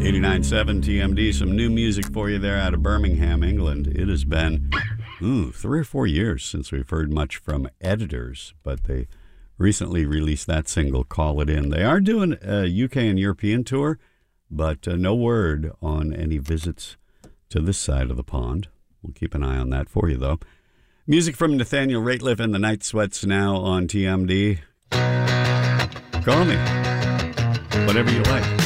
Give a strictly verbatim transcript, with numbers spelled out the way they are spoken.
eighty-nine point seven T M D, some new music for you there out of Birmingham, England. It has been, ooh, three or four years since we've heard much from Editors, but they recently released that single, Call It In. They are doing a U K and European tour, but uh, no word on any visits to this side of the pond. We'll keep an eye on that for you, though. Music from Nathaniel Rateliff and the Night Sweats now on T M D. Call me. Whatever you like.